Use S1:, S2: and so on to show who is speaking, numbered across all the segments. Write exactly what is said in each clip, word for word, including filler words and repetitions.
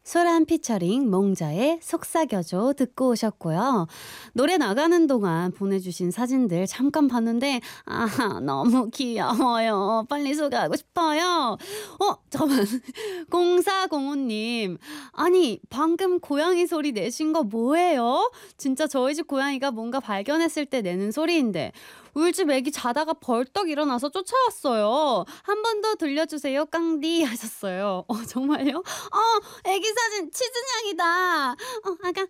S1: 소란 피처링 몽자의 속삭여줘 듣고 오셨고요. 노래 나가는 동안 보내주신 사진들 잠깐 봤는데 아 너무 귀여워요. 빨리 소개하고 싶어요. 어 잠깐만 공사공오님 아니 방금 고양이 소리 내신 거 뭐예요? 진짜 저희 집 고양이가 뭔가 발견했을 때 내는 소리인데 우리 집 애기 자다가 벌떡 일어나서 쫓아왔어요. 한 번 더 들려주세요 깡디 하셨어요. 어 정말요? 어 애기 사진 치즈냥이다. 어 아까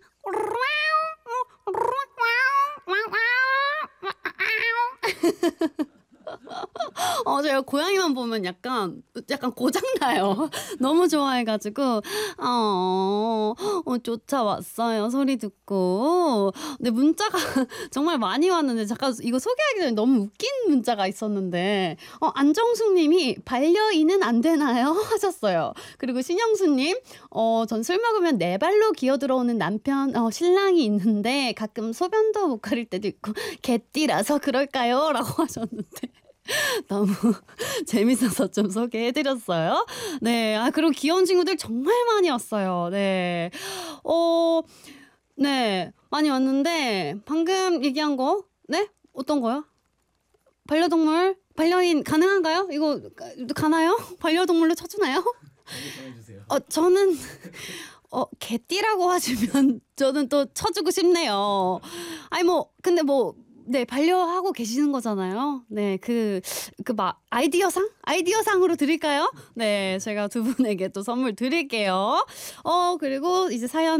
S1: 어 제가 고양이만 보면 약간 약간 고장 나요. 너무 좋아해 가지고 어, 어 쫓아왔어요. 소리 듣고. 근데 문자가 정말 많이 왔는데 잠깐 이거 소개하기 전에 너무 웃긴 문자가 있었는데 어 안정숙 님이 "반려인은 안 되나요?" 하셨어요. 그리고 신영수 님 어 "전 술 먹으면 네 발로 기어 들어오는 남편 어 신랑이 있는데 가끔 소변도 못 가릴 때도 있고 개띠라서 그럴까요?" 라고 하셨는데 너무 재밌어서 좀 소개해 드렸어요. 네. 아 그리고 귀여운 친구들 정말 많이 왔어요. 네. 어 네. 많이 왔는데 방금 얘기한 거 네? 어떤 거요? 반려동물, 반려인 가능한가요? 이거 가 가나요? 반려동물로 쳐 주나요?
S2: 정해 주세요.
S1: 어 저는 어 개띠라고 하시면 저는 또 쳐 주고 싶네요. 아니 뭐 근데 뭐 네 반려하고 계시는 거잖아요. 네 그 그 막 아이디어상? 아이디어상으로 드릴까요? 네 제가 두 분에게 또 선물 드릴게요. 어 그리고 이제 사연